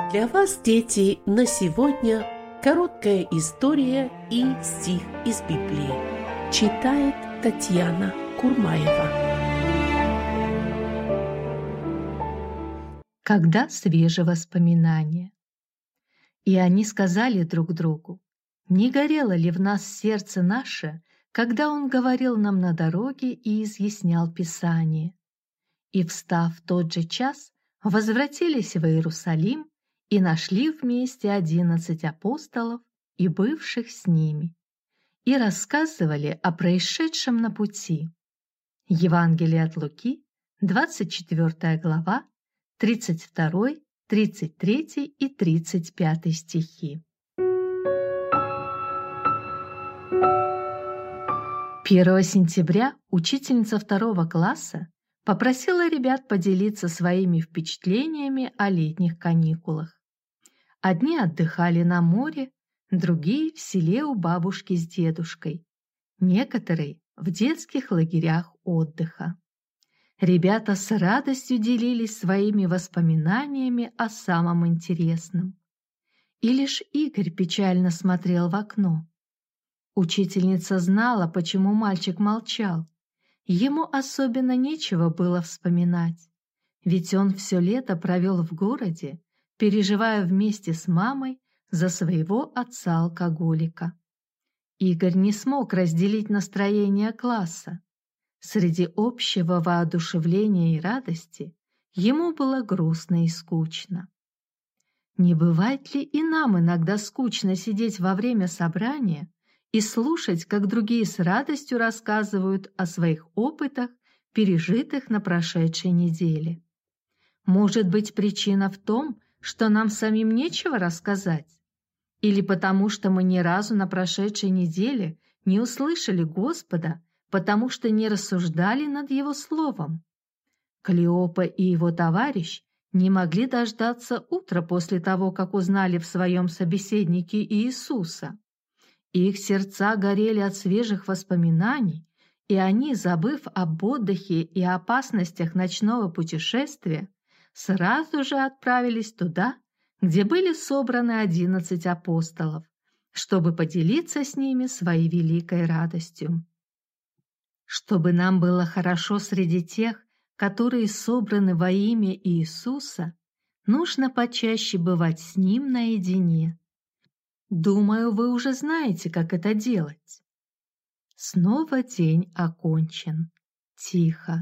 Для вас, дети, на сегодня короткая история и стих из Библии. Читает Татьяна Курмаева. Когда свежие воспоминания. И они сказали друг другу: не горело ли в нас сердце наше, когда он говорил нам на дороге и изъяснял Писание? И, встав в тот же час, возвратились в Иерусалим и нашли вместе 11 апостолов и бывших с ними, и рассказывали о происшедшем на пути. Евангелие от Луки, 24 глава, 32, 33 и 35 стихи. 1 сентября учительница 2 класса попросила ребят поделиться своими впечатлениями о летних каникулах. Одни отдыхали на море, другие в селе у бабушки с дедушкой, некоторые в детских лагерях отдыха. Ребята с радостью делились своими воспоминаниями о самом интересном. И лишь Игорь печально смотрел в окно. Учительница знала, почему мальчик молчал. Ему особенно нечего было вспоминать, ведь он все лето провел в городе, переживая вместе с мамой за своего отца-алкоголика. Игорь не смог разделить настроение класса. Среди общего воодушевления и радости ему было грустно и скучно. Не бывает ли и нам иногда скучно сидеть во время собрания и слушать, как другие с радостью рассказывают о своих опытах, пережитых на прошедшей неделе? Может быть, причина в том, что нам самим нечего рассказать? Или потому, что мы ни разу на прошедшей неделе не услышали Господа, потому что не рассуждали над Его Словом? Клеопа и его товарищ не могли дождаться утра после того, как узнали в своем собеседнике Иисуса. Их сердца горели от свежих воспоминаний, и они, забыв об отдыхе и опасностях ночного путешествия, сразу же отправились туда, где были собраны 11 апостолов, чтобы поделиться с ними своей великой радостью. Чтобы нам было хорошо среди тех, которые собраны во имя Иисуса, нужно почаще бывать с Ним наедине. Думаю, вы уже знаете, как это делать. Снова день окончен. Тихо.